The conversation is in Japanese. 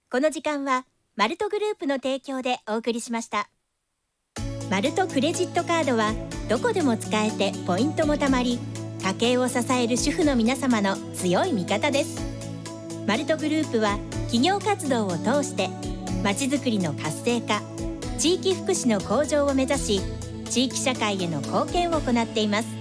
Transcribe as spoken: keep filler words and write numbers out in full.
この時間はマルトグループの提供でお送りしました。マルトクレジットカードはどこでも使えてポイントもたまり、家計を支える主婦の皆様の強い味方です。マルトグループは企業活動を通してまちづくりの活性化、地域福祉の向上を目指し、地域社会への貢献を行っています。